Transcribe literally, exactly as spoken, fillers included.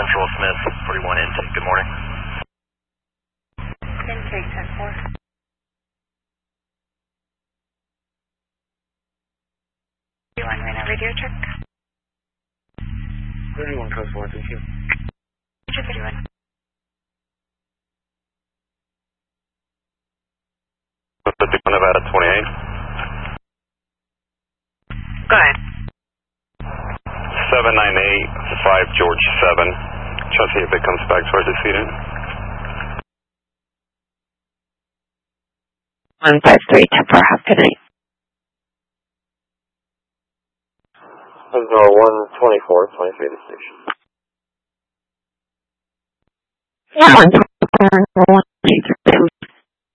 Central Smith, forty-one intake. Good morning. Intake ten four. thirty-one Reno radio check. thirty-one Coast one, thank you. thirty-one. fifty-one Nevada twenty-eight. Go ahead. seven nine eight, five George seven. Try to see if it comes back towards the seating. one five three, ten four, half good night. one twenty-four, twenty-three to station. Yeah, one twenty-four, one two three.